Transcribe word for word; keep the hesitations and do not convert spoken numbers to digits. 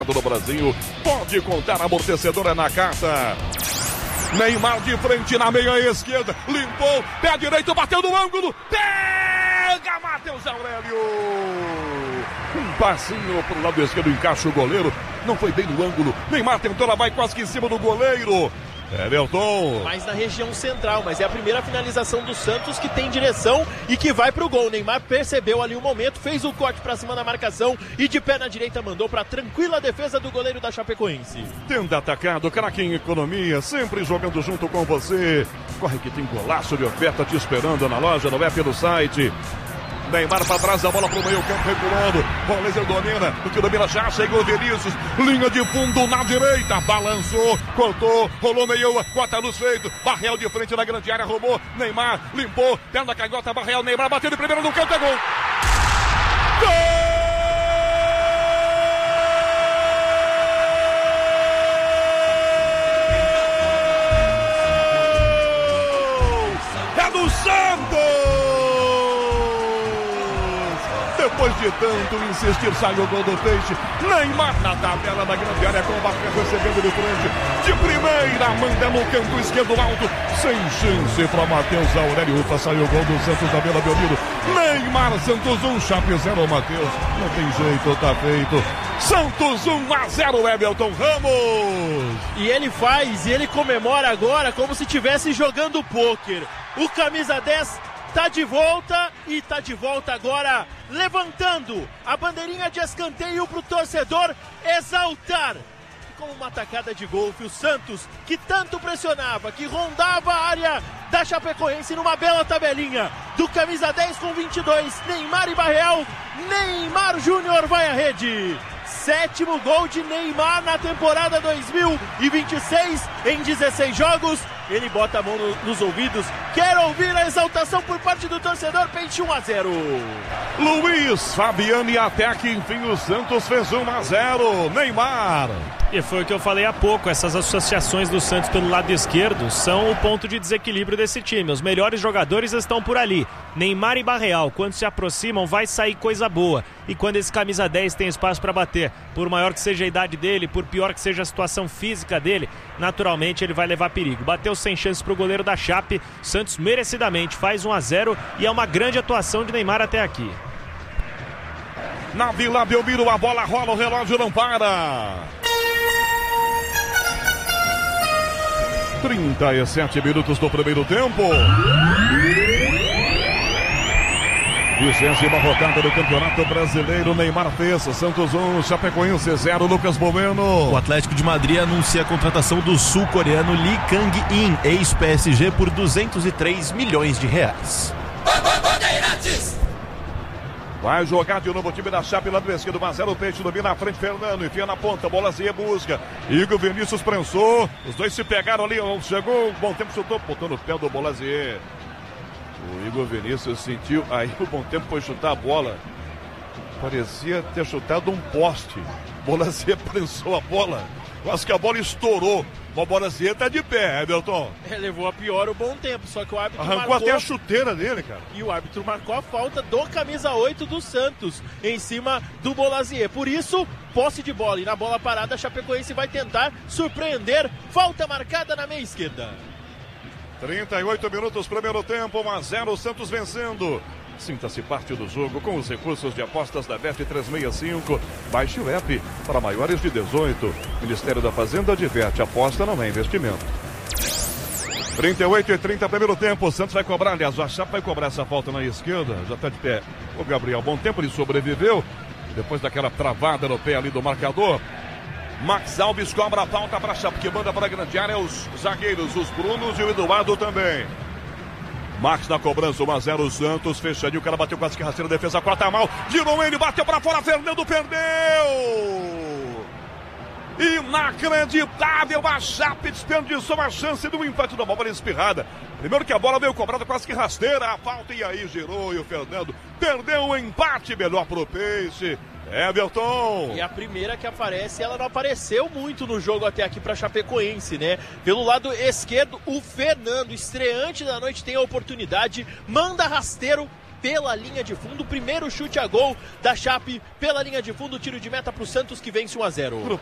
do Brasil, pode contar, amortecedor é na carta. Neymar de frente na meia esquerda, limpou, pé direito, bateu no ângulo, pega Matheus Aurélio. Um passinho pro lado esquerdo, encaixa o goleiro, não foi bem no ângulo, Neymar tentou, ela vai quase que em cima do goleiro. Everton. Mais na região central, mas é a primeira finalização do Santos que tem direção e que vai pro gol. Neymar percebeu ali o momento, fez o corte pra cima da marcação e de pé na direita mandou pra tranquila defesa do goleiro da Chapecoense. Tenda Atacado, craque em economia, sempre jogando junto com você. Corre que tem golaço de oferta te esperando na loja, no app, no site. Neymar para trás, a bola pro meio campo, recuando. Bolezer domina, o que domina já, chegou Vinícius. Linha de fundo na direita, balançou, cortou, rolou meio, corta a luz feito. Barreal de frente na grande área, roubou. Neymar limpou, perna canhota, Barreal, Neymar bateu de primeiro no canto, é gol. Gol! É do Santos! Depois de tanto insistir, sai o gol do Peixe. Neymar na tabela da grande área, com o Barca recebendo de frente. De primeira, manda no canto esquerdo alto. Sem chance para Matheus Aurélio. Ufa, saiu o gol do Santos da Vila Belmiro. Neymar, Santos um, Chape zero, Matheus. Não tem jeito, tá feito. Santos um a zero, Everton Ramos. E ele faz, e ele comemora agora como se estivesse jogando pôquer. O camisa dez tá de volta e tá de volta agora, levantando a bandeirinha de escanteio pro torcedor exaltar. Com uma atacada de golfe, o Santos, que tanto pressionava, que rondava a área da Chapecoense numa bela tabelinha, do camisa dez com vinte e dois, Neymar e Barreal, Neymar Júnior vai à rede. Sétimo gol de Neymar na temporada dois mil e vinte e seis, em dezesseis jogos. Ele bota a mão no, nos ouvidos, quer ouvir a exaltação por parte do torcedor. Peixe um a zero. Luiz Fabiano, e até que enfim o Santos fez um a zero. Neymar. E foi o que eu falei há pouco, essas associações do Santos pelo lado esquerdo são o ponto de desequilíbrio desse time. Os melhores jogadores estão por ali. Neymar e Barreal, quando se aproximam, vai sair coisa boa. E quando esse camisa dez tem espaço para bater, por maior que seja a idade dele, por pior que seja a situação física dele, naturalmente ele vai levar perigo. Bateu sem chance pro goleiro da Chape, Santos merecidamente faz um a zero e é uma grande atuação de Neymar até aqui. Na Vila Belmiro a bola rola, o relógio não para. trinta e sete minutos do primeiro tempo. Vigésima rodada do Campeonato Brasileiro. Neymar fez, Santos um, Chapecoense zero, Lucas Bueno. O Atlético de Madrid anuncia a contratação do sul-coreano Lee Kang-in, ex-P S G, por duzentos e três milhões de reais. Vai jogar de novo o time da Chape lá do esquerdo, mas zero, Peixe domina na frente, Fernando, enfia na ponta, Bolezer busca, Igor Vinícius prensou, os dois se pegaram ali, chegou, bom tempo, chutou, botou no pé do Bolezer. O Igor Vinícius sentiu, aí o bom tempo foi chutar a bola, parecia ter chutado um poste, Bolezer prensou a bola, quase que a bola estourou. O Bolezer tá de pé, Everton. É, levou a pior o bom tempo, só que o árbitro arrancou marcou... até a chuteira dele, cara. E o árbitro marcou a falta do camisa oito do Santos em cima do Bolezer. Por isso, posse de bola. E na bola parada, a Chapecoense vai tentar surpreender. Falta marcada na meia esquerda. trinta e oito minutos, primeiro tempo, um a zero, Santos vencendo. Sinta-se parte do jogo com os recursos de apostas da Bet trezentos e sessenta e cinco. Baixe o app para maiores de dezoito. Ministério da Fazenda adverte, aposta não é investimento. trinta e oito e trinta, primeiro tempo, o Santos vai cobrar, aliás, o Chape vai cobrar essa falta na esquerda, já está de pé. O Gabriel, bom tempo, ele sobreviveu, depois daquela travada no pé ali do marcador. Max Alves cobra a falta para a Chape, que manda para a grande área os zagueiros, os Brunos e o Eduardo também. Max na cobrança, um a zero, Santos, fechadinho, o cara bateu quase que rasteira, defesa corta mal, girou ele, bateu para fora, Fernando perdeu! Inacreditável, a Chape desperdiçou a chance do empate da bola espirrada. Primeiro que a bola veio cobrada quase que rasteira, a falta e aí girou e o Fernando perdeu o empate, melhor pro Peixe. Everton. E a primeira que aparece, ela não apareceu muito no jogo até aqui para Chapecoense, né? Pelo lado esquerdo, o Fernando, estreante da noite, tem a oportunidade, manda rasteiro pela linha de fundo. Primeiro chute a gol da Chape pela linha de fundo. Tiro de meta para o Santos, que vence um a zero.